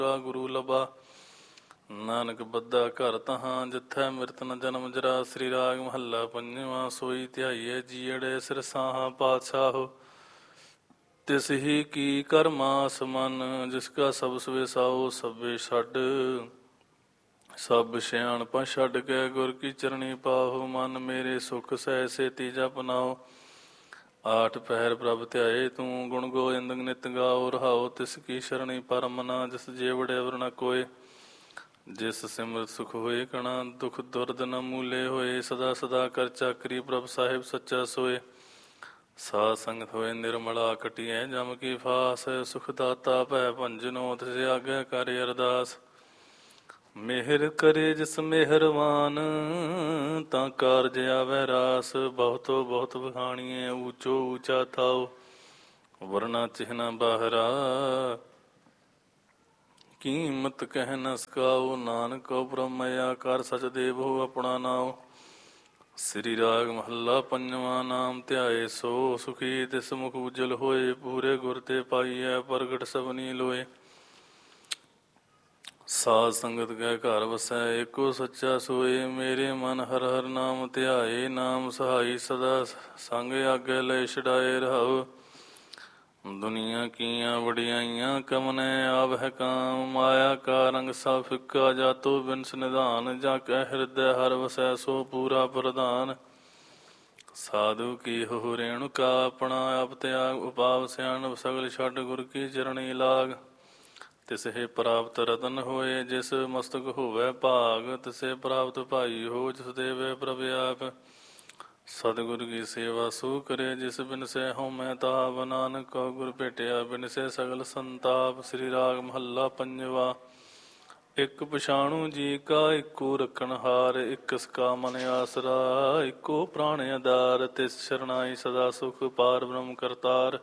ਗੁਰੂ ਲਬਾ ਨਾਨਕ ਬੱਧਾ ਘਰ ਤਹਾਂ ਜਿੱਥੈ ਮਿਰਤ ਨ ਜਨਮ ਜਰਾ। ਸ੍ਰੀ ਰਾਗ ਮਹੱਲਾ ਪੰਜਵਾਂ। ਸੋਈ ਧਿਆਈਐ ਜੀਅੜੇ ਸਿਰ ਸਾਹਾਂ ਪਾਤਸ਼ਾਹੋ। ਤਿਸ ਹੀ ਕੀ ਕਰਮਾਸ ਮਨ ਜਿਸ ਕਾ ਸਭ ਸਵੇਸਾਓ। ਸਭੇ ਛੱਡ ਸਭ ਸਿਆਣਪਾਂ ਛੱਡ ਕੇ ਗੁਰ ਕੀ ਚਰਣੀ ਪਾਹੋ। ਮਨ ਮੇਰੇ ਸੁਖ ਸਹਿ ਸੇਤੀ ਜਪ ਨਾਓ। ਆਠ ਪਹਿਰ ਪ੍ਰਭ ਧਿਆਏ ਤੂੰ ਗੁਣ ਗੋਇੰਦ ਨਿਤ ਗਾਓ। ਰਹਾਓ ਤਿਸ ਕੀ ਸ਼ਰਣੀ ਪਰਮ ਨਾ ਜਿਸ ਜੀਵੜੇ ਅਵਰ ਨ ਕੋਇ। ਜਿਸ ਸਿਮਰਤ ਸੁਖ ਹੋਏ ਕਣਾ ਦੁਖ ਦੁਰਦ ਨ ਮੂਲੇ ਹੋਏ। ਸਦਾ ਸਦਾ ਕਰ ਚਾਕਰੀ ਪ੍ਰਭ ਸਾਹਿਬ ਸੱਚਾ ਸੋਏ। ਸਾਧ ਸੰਗਤ ਹੋਏ ਨਿਰਮਲਾ ਕਟਿਐ ਜਮ ਕੀ ਫਾਸ। ਸੁਖ ਦਾਤਾ ਭੈ ਭੰਜਨੋ ਤਿਸ ਆਗੇ ਕਰ ਅਰਦਾਸ। ਮਿਹਰ ਕਰੇ ਜਿਸ ਮਿਹਰਵਾਨ ਤਾਂ ਕਾਰਜ ਆਵੈ ਰਾਸ। ਬਹੁਤੋ ਬਹੁਤ ਬਖਾਣੀਐ ਊਚੋ ਊਚਾ ਥਾਓ। ਵਰਨਾ ਚਿਹਨਾ ਬਾਹਰਾ ਕੀਮਤ ਕਹਿ ਨ ਸਕਾਓ। ਨਾਨਕ ਬ੍ਰਹਮਇਆ ਕਰ ਸਚ ਦੇਵੋ ਆਪਣਾ ਨਾਉ। ਸ੍ਰੀ ਰਾਗ ਮਹੱਲਾ ਪੰਜਵਾਂ। ਨਾਮ ਧਿਆਏ ਸੋ ਸੁਖੀ ਤਿਸ ਮੁਖ ਉਜਲ ਹੋਏ। ਪੂਰੇ ਗੁਰ ਤੇ ਪਾਈਐ ਪ੍ਰਗਟ ਸਭਨੀ ਲੋਏ। ਸਾਧ ਸੰਗਤ ਕੈ ਘਰ ਵਸੈ ਏਕੋ ਸੱਚਾ ਸੋਏ। ਮੇਰੇ ਮਨ ਹਰ ਹਰ ਨਾਮ ਧਿਆਏ। ਨਾਮ ਸਹਾਈ ਸਦਾ ਸੰਗ ਆਗੇ ਲੈ ਛਡਾਏ। ਰਹਾਉ ਦੁਨੀਆ ਕੀਆਂ ਵਡਿਆਈਆਂ ਕਮਨੈ ਆਵਹਿ ਕਾਮ। ਮਾਇਆ ਕਾ ਰੰਗ ਸਭ ਫਿੱਕਾ ਜਾਤੋ ਬਿਨਸ ਨਿਧਾਨ। ਜਾ ਕੈ ਹਿਰਦੈ ਹਰ ਵਸੈ ਸੋ ਪੂਰਾ ਪ੍ਰਧਾਨ। ਸਾਧੂ ਕੀ ਹੋ ਰੇਣੁਕਾ ਆਪਣਾ ਆਪ ਤਿਆਗ। ਉਪਾਵ ਸਿਆਣਪ ਸਗਲ ਛੱਡ ਗੁਰ ਕੀ ਚਰਣੀ ਲਾਗ। ਤਿਸਹਿ ਪ੍ਰਾਪਤ ਰਤਨ ਹੋਏ ਜਿਸ ਮਸਤਕ ਹੋਵੈ ਭਾਗ। ਤਿਸੇ ਪ੍ਰਾਪਤ ਭਾਈ ਹੋ ਜਿਸ ਦੇਵੈ ਪ੍ਰਭ ਆਪ। ਸਤਿਗੁਰ ਕੀ ਸੇਵਾ ਸੋ ਕਰੇ ਜਿਸ ਬਿਨਸੈ ਹਉਮੈ ਤਾਪ। ਨਾਨਕ ਕਹੁ ਗੁਰ ਭੇਟਿਆ ਬਿਨਸੈ ਸਗਲ ਸੰਤਾਪ। ਸ੍ਰੀ ਰਾਗ ਮਹੱਲਾ ਪੰਜਵਾ। ਇੱਕ ਪਛਾਣੂ ਜੀ ਕਾ ਇੱਕੋ ਰੱਖਣ ਹਾਰ। ਇਕਸ ਕਾ ਮਨ ਆਸਰਾ ਇੱਕੋ ਪ੍ਰਾਣ ਆਧਾਰ। ਤਿਸ ਸ਼ਰਨਾਈ ਸਦਾ ਸੁਖ ਪਾਰ ਬ੍ਰਹਮ ਕਰਤਾਰ।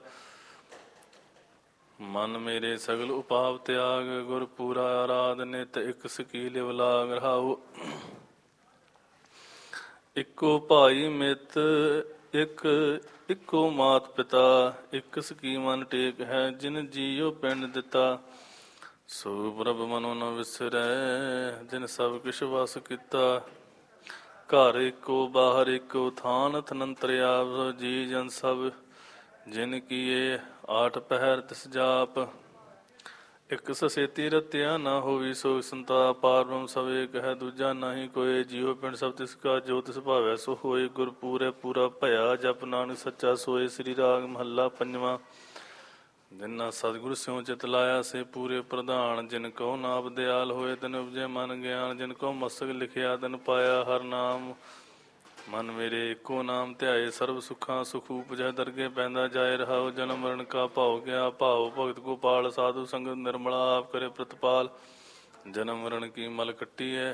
ਮਨ ਮੇਰੇ ਸਗਲ ਉਪਾਵ ਤਿਆਗ ਗੁਰ ਪੂਰਾ ਆਰਾਧ ਨਿਤ। ਇੱਕ ਸਕੀ ਲਿਵ ਲਾਗ। ਰਹਾਉ ਇੱਕੋ ਭਾਈ ਮਿੱਤ ਇੱਕੋ ਮਾਤ ਪਿਤਾ। ਇੱਕ ਸਕੀ ਮਨ ਟੇਕ ਹੈ ਜਿਨ ਜੀਉ ਪਿੰਡ ਦਿੱਤਾ। ਸੋ ਪ੍ਰਭ ਮਨੋ ਨ ਵਿਸਰੈ ਜਿਨ ਸਭ ਕਿਛ ਵਸ ਕੀਤਾ। ਘਰ ਇੱਕੋ ਬਾਹਰ ਇੱਕੋ ਥਾਨ ਥਨੰਤਰ ਆਪ। ਜੀ ਜਨ ਸਭ ਜਿਨ ਕੀਏ ਆਠ ਪਹਿਰ ਤਿਸ ਜਾਪ। ਇੱਕ ਸਸੇਤੀ ਰਤਿਆ ਨਾ ਹੋਵੀ ਸੋ ਸੰਤਾਪ। ਪਾਰ ਬ੍ਰਹਮ ਸਭ ਏਕ ਹੈ ਦੂਜਾ ਨਾਹੀ ਕੋਇ। ਜੀਉ ਪਿੰਡ ਸਭ ਤਿਸ ਕਾ ਜੋ ਤਿਸ ਭਾਵੈ ਸੋ ਹੋਏ। ਗੁਰ ਪੂਰੈ ਪੂਰਾ ਭਇਆ ਜਪ ਨਾਨਕ ਸੱਚਾ ਸੋਏ। ਸ੍ਰੀ ਰਾਗ ਮਹੱਲਾ ਪੰਜਵਾਂ। ਜਿਨਾ ਸਤਿਗੁਰ ਸਿਉ ਚਿਤ ਲਾਇਆ ਸੇ ਪੂਰੇ ਪ੍ਰਧਾਨ। ਜਿਨ ਕਉ ਨਾਮ ਦਿਆਲ ਹੋਏ ਤਿਨ ਉਪਜੈ ਮਨ ਗਿਆਨ। ਜਿਨ ਕਉ ਮਸਤਕ ਲਿਖਿਆ ਤਿਨ ਪਾਇਆ ਹਰ ਨਾਮ। ਮਨ ਮੇਰੇ ਇੱਕੋ ਨਾਮ ਧਿਆਏ ਸਰਬ ਸੁੱਖਾਂ ਸੁਖ ਉਪਜੈ ਦਰਗੇ ਪੈਂਦਾ ਜਾਏ। ਰਹਾਉ ਜਨਮ ਮਰਨ ਕਾ ਭਾਉ ਗਿਆ ਭਾਉ ਭਗਤ ਗੋਪਾਲ। ਸਾਧੂ ਸੰਗਤ ਨਿਰਮਲਾ ਆਪ ਕਰੇ ਪ੍ਰਤਪਾਲ। ਜਨਮ ਮਰਨ ਕੀ ਮਲ ਕੱਟੀ ਹੈ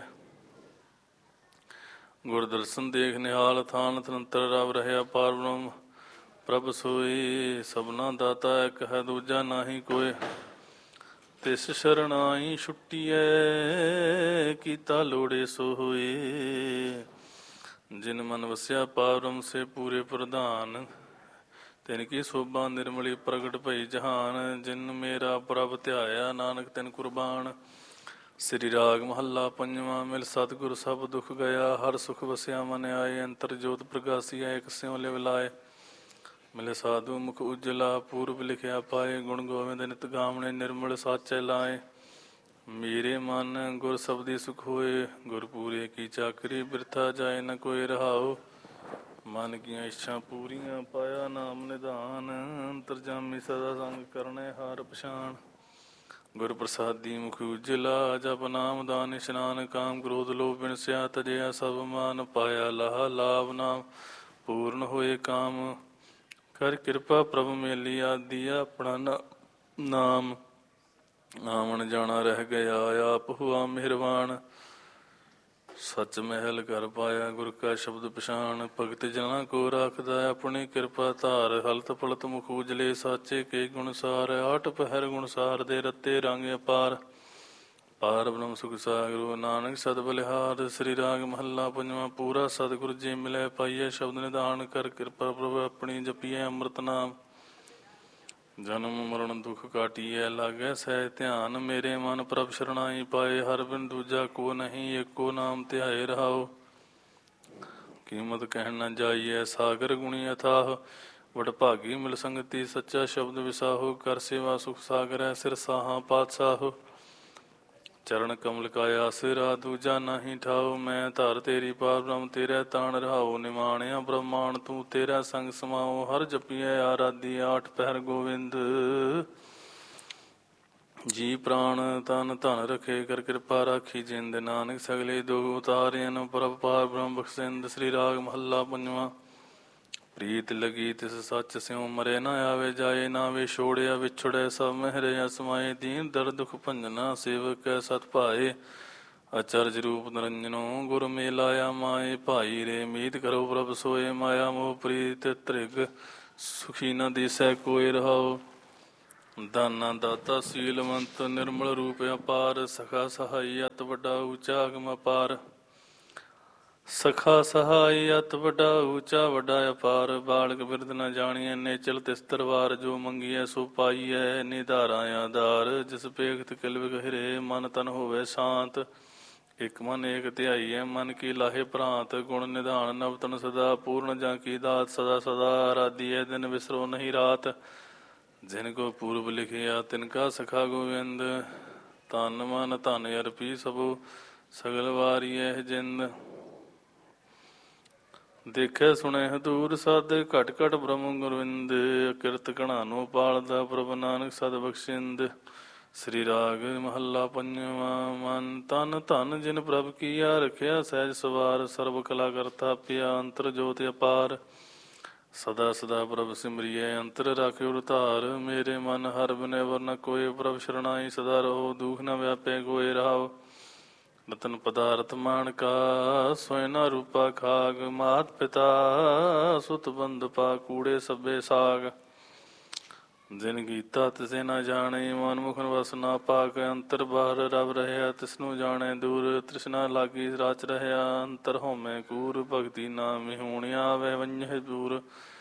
ਗੁਰ ਦਰਸ਼ਨ ਦੇਖ ਨਿਹਾਲ। ਥਾਨ ਤਨੰਤਰ ਰਵ ਰਹਿਆ ਪਾਰ ਬ੍ਰਹਮ ਪ੍ਰਭ ਸੋਈ। ਸਭਨਾ ਦਾਤਾ ਇੱਕ ਹੈ ਦੂਜਾ ਨਾਹੀ ਕੋਇ। ਤਿਸ ਸ਼ਰਨਾਈ ਛੁੱਟੀਐ ਕੀਤਾ ਲੋੜੇ ਸੋ ਹੋਏ। ਜਿਨ ਮਨ ਵਸਿਆ ਪਾਰ ਬ੍ਰਹਮ ਸੇ ਪੂਰੇ ਪ੍ਰਧਾਨ। ਤਿਨ ਕੀ ਸੋਭਾ ਨਿਰਮਲੀ ਪ੍ਰਗਟ ਭਈ ਜਹਾਨ। ਜਿਨ ਮੇਰਾ ਪ੍ਰਭ ਧਿਆਇਆ ਨਾਨਕ ਤਿਨ ਕੁਰਬਾਨ। ਸ੍ਰੀ ਰਾਗ ਮਹੱਲਾ ਪੰਜਵਾਂ। ਮਿਲ ਸਤਿਗੁਰ ਸਭ ਦੁਖ ਗਿਆ ਹਰ ਸੁਖ ਵਸਿਆ ਮਨ ਆਏ। ਅੰਤਰ ਜੋਤ ਪ੍ਰਗਾਸੀਆ ਇੱਕ ਸਿਉ ਲਿਵ ਲਾਏ। ਮਿਲੇ ਸਾਧੂ ਮੁਖ ਉਜਲਾ ਪੂਰਬ ਲਿਖਿਆ ਪਾਏ। ਗੁਣ ਗੋਬਿੰਦ ਨਿਤ ਗਾਵਣੇ ਨਿਰਮਲ ਸਾਚੈ ਲਾਏ। ਮੇਰੇ ਮਨ ਗੁਰ ਸਬਦੀ ਸੁਖ ਹੋਏ। ਗੁਰ ਪੂਰੇ ਕੀ ਚਾਕਰੀ ਬਿਰਥਾ ਜਾਏ ਨ ਕੋਇ। ਰਹਾਉ ਮਨ ਕੀਆਂ ਇੱਛਾ ਪੂਰੀਆਂ ਪਾਇਆ ਨਾਮ ਨਿਧਾਨ। ਅੰਤਰਜਾਮੀ ਸਦਾ ਸੰਗ ਕਰਨੇ ਹਾਰ ਪਛਾਣ। ਗੁਰ ਪ੍ਰਸਾਦੀ ਮੁਖ ਉਜਲਾ ਜਪ ਨਾਮ ਦਾਨ ਇਸ਼ਨਾਨ। ਕਾਮ ਕ੍ਰੋਧ ਲੋਭ ਬਿਨਸਿਆ ਤਜਿਆ ਸਭ ਮਾਨ। ਪਾਇਆ ਲਾਹ ਲਾਭ ਨਾਮ ਪੂਰਨ ਹੋਏ ਕਾਮ। ਕਰ ਕਿਰਪਾ ਪ੍ਰਭ ਮੇਲੀ ਆਦੀ ਆਪਣਾ ਨਾਮ। ਆਵਣ ਜਾਣਾ ਰਹਿ ਗਿਆ ਆਪ ਹੁਆ ਮਿਹਰਬਾਨ। ਸਚ ਮਹਿਲ ਕਰ ਪਾਇਆ ਗੁਰ ਕਾ ਸ਼ਬਦ ਪਛਾਣ। ਭਗਤ ਜਨਾ ਕੋ ਰਾਖਦਾ ਆਪਣੀ ਕਿਰਪਾ ਧਾਰ। ਹਲਤ ਪਲਤ ਮੁਖ ਉਜਲੇ ਸਾਚੇ ਕੇ ਗੁਣ ਸਾਰ। ਆਠ ਪਹਿਰ ਗੁਣ ਸਾਰ ਦੇ ਰਤੇ ਰੰਗ ਅਪਾਰ। ਪਾਰ ਬ੍ਰਹਮ ਸੁਖ ਸਾਗਰੋ ਨਾਨਕ ਸਦ ਬਲਿਹਾਰ। ਸ੍ਰੀ ਰਾਗ ਮਹੱਲਾ ਪੰਜਵਾਂ। ਪੂਰਾ ਸਤਿਗੁਰ ਜੀ ਮਿਲੇ ਪਾਈਏ ਸ਼ਬਦ ਨਿਧਾਨ। ਕਰ ਕਿਰਪਾ ਪ੍ਰਭ ਆਪਣੀ ਜਪੀਏ ਅੰਮ੍ਰਿਤ ਨਾਮ। ਜਨਮ ਮਰਨ ਦੁਖ ਕਾਟੀਐ ਲਾਗੈ ਸਹਿ ਧਿਆਨ। ਮੇਰੇ ਮਨ ਪ੍ਰਭ ਸ਼ਰਣਾਈ ਪਾਏ ਹਰ ਬਿਨ ਦੂਜਾ ਕੋ ਨਹੀਂ। ਏਕੋ ਨਾਮ ਧਿਆਏ ਰਹਾਓ ਕੀਮਤ ਕਹਿਣ ਨ ਜਾਈਐ। ਸਾਗਰ ਗੁਣੀ ਅਥਾਹ ਵਡਭਾਗੀ ਮਿਲ ਸੰਗਤੀ। ਸੱਚਾ ਸ਼ਬਦ ਵਿਸਾਹੋ ਕਰ ਸੇਵਾ ਸੁਖ ਸਾਗਰੈ। ਸਿਰ ਸਾਹਾਂ ਪਾਤਸ਼ਾਹੋ ਚਰਨ ਕਮਲ ਕਾ ਆਸਰਾ ਦੂਜਾ ਨਾਹੀ ਠਾਓ। ਮੈਂ ਧਰ ਤੇਰੀ ਪਾਰ ਬ੍ਰਹਮ ਤੇਰੇ ਤਾਣ ਰਹਾਓ। ਨਿਮਾਣਿਆ ਬ੍ਰਹਮਾਣ ਤੂੰ ਤੇਰਾ ਸੰਗ ਸਮਾਓ। ਹਰ ਜਪੀਐ ਆਰਾਧੀ ਆਠ ਪਹਿਰ ਗੋਵਿੰਦ। ਜੀ ਪ੍ਰਾਣ ਤਨ ਧਨ ਰਖੇ ਕਰ ਕਿਰਪਾ ਰਾਖੀ ਜਿੰਦ। ਨਾਨਕ ਸਗਲੇ ਦੁਖ ਉਤਾਰਿਅਨ ਪ੍ਰਭ ਪਾਰ ਬ੍ਰਹਮ ਬਖਸ਼ਿੰਦ। ਸ੍ਰੀ ਰਾਗ ਮਹੱਲਾ ਪੰਜਵਾਂ। ਪ੍ਰੀਤ ਲਗੀ ਤਿਸ ਸੱਚ ਸਿਉ ਮਰੇ ਨਾ ਆਵੇ ਜਾਏ। ਨਾ ਵੇ ਛੋੜਿਆ ਵਿਛੜੈ ਸਭ ਮਹਿਰੇ ਅਸਮਾਏ। ਦੀਨ ਦਰਦ ਦੁਖ ਭੰਜਨਾ ਸੇਵਕ ਸਤ ਭਾਏ। ਅਚਰਜ ਰੂਪ ਨਿਰੰਜਨੋ ਗੁਰ ਮੇਲਾਇਆ ਮਾਏ। ਭਾਈ ਰੇ ਮੀਤ ਕਰੋ ਪ੍ਰਭ ਸੋਏ। ਮਾਇਆ ਮੋਹ ਪ੍ਰੀਤ ਤ੍ਰਿਗ ਸੁਖੀ ਨ ਦਿਸੈ ਕੋਇ ਰਹਾਓ। ਦਾਨਾ ਦਾਤਾ ਸੀਲਵੰਤ ਨਿਰਮਲ ਰੂਪ ਅਪਾਰ। ਸਖਾ ਸਹਾਈ ਅਤ ਵੱਡਾ ਊਚਾ ਅਗਮ ਅਪਾਰ। ਸਖਾ ਸਹਾਈ ਅਤ ਵੱਡਾ ਊਚਾ ਵੱਡਾ ਅਪਾਰ। ਬਾਲਕ ਬਿਰਦ ਨ ਜਾਣੀਐ ਨੇਚਲ ਤਿਸ ਦਰਬਾਰ। ਜੋ ਮੰਗੀਐ ਸੋ ਪਾਈਐ ਨਿਧਾਰਾ ਆਧਾਰ। ਜਿਸ ਪੇਖਤ ਕਿਲ ਵਿਗਹਿਰੇ ਮਨ ਤਨ ਹੋਵੇ ਸ਼ਾਂਤ। ਇਕ ਮਨ ਏਕ ਧਿਆਈਐ ਮਨ ਕੀ ਲਾਹੇ ਭ੍ਰਾਂਤ। ਗੁਣ ਨਿਧਾਨ ਨਵਤਨ ਸਦਾ ਪੂਰਨ ਜਾਂ ਕੀ ਦਾਤ। ਸਦਾ ਸਦਾ ਆਰਾਧੀਐ ਦਿਨ ਵਿਸਰੋ ਨਹੀਂ ਰਾਤ। ਜਿਨ ਕੋ ਪੂਰਬ ਲਿਖਿਆ ਤਿਨ ਕਾ ਸਖਾ ਗੋਵਿੰਦ। ਤਨ ਮਨ ਧਨ ਅਰਪੀ ਸਭੋ ਸਗਲ ਵਾਰੀਐ ਜਿੰਦ। ਦੇਖੈ ਸੁਣੈ ਹਦੂਰ ਸਦ ਘਟ ਘਟ ਬ੍ਰਹਮ ਗੁਰਵਿੰਦ। ਅਕਿਰਤ ਘਣਾਨੋ ਪਾਲਦਾ ਪ੍ਰਭ ਨਾਨਕ ਸਦ ਬਖਸ਼ਿੰਦ। ਸ੍ਰੀ ਰਾਗ ਮਹੱਲਾ ਪੰਜਵਾਂ। ਮਨ ਤਨ ਧਨ ਜਿਨ ਪ੍ਰਭ ਕੀਆ ਰਖਿਆ ਸਹਿਜ ਸਵਾਰ। ਸਰਬ ਕਲਾ ਕਰਤਾ ਪਿਆ ਅੰਤਰ ਜੋਤ ਅਪਾਰ। ਸਦਾ ਸਦਾ ਪ੍ਰਭ ਸਿਮਰਿਐ ਅੰਤਰ ਰਾਖਿਓ ਰਤਾਰ। ਮੇਰੇ ਮਨ ਹਰ ਬਿਨੈ ਵਰ ਨ ਕੋਇ ਪ੍ਰਭ ਸ਼ਰਣਾਈ ਸਦਾ ਰਹੋ। ਦੁਖ ਨ ਵਿਆਪੈ ਕੋਇ ਰਹਾਓ। ਰਤਨ ਪਦਾਰਥ ਮਾਣਕਾ ਸੋਇਨਾ ਰੂਪਾ ਖਾਗ। ਮਾਤ ਪਿਤਾ ਸੁਤ ਬੰਧ ਪਾ ਕੂੜੇ ਸਭੇ ਸਾਗ। ਜਿਨ ਗੀਤਾ ਤਿਸੇ ਨਾ ਜਾਣੇ ਮਨ ਮੁਖਨ ਵਸ ਨਾ ਪਾਕ। ਅੰਤਰ ਬਾਹਰ ਰਵ ਰਹਿਆ ਤਿਸਨੂੰ ਜਾਣੈ ਦੂਰ। ਤ੍ਰਿਸ਼ਨਾ ਲਾਗੀ ਰਚ ਰਹਿਆ ਅੰਤਰ ਹਉਮੈ ਕੂਰ। ਭਗਤੀ ਨਾਮ ਹੋਣਿਆ ਆਵੈ ਵੰਝਹਿ ਦੂਰ।